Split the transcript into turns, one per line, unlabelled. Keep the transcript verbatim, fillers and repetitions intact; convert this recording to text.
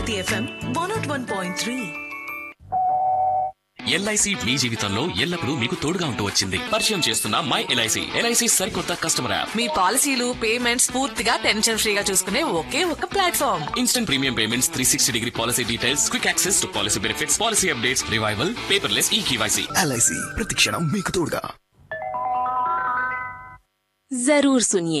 Bharati FM one not one point three.
LIC మీ జీవితంలో ఎల్లప్పుడూ మీకు తోడుగా ఉంటూ వచ్చింది. పరిచయం చేస్తున్న మై ఎల్ఐసి. ఎల్ఐసి సరికొత్త కస్టమర్ యాప్.
మీ పాలసీలు పేమెంట్స్ పూర్తిగా టెన్షన్ ఫ్రీగా చూసుకునే ఒకే ఒక platform.
Instant premium payments, three sixty degree policy details, quick access to policy benefits, policy updates, revival, paperless ఈ కేవైసీ.
ఎల్ఐసి ప్రతి క్షణం మీకు తోడుగా.
जरूर सुनिए